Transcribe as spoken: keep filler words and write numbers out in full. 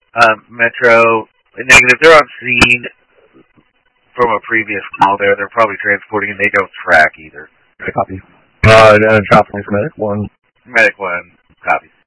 Um, Metro, negative. They're on scene from a previous call there. They're probably transporting and they don't track either. Copy. Uh, and drop link for medic one. Medic one, copy.